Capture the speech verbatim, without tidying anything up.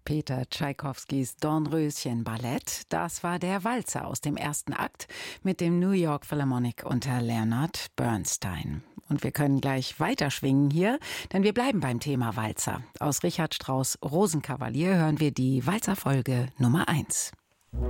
Peter Tschaikowskis Dornröschen-Ballett, das war der Walzer aus dem ersten Akt mit dem New York Philharmonic unter Leonard Bernstein. Und wir können gleich weiterschwingen hier, denn wir bleiben beim Thema Walzer. Aus Richard Strauss' Rosenkavalier hören wir die Walzerfolge Nummer eins.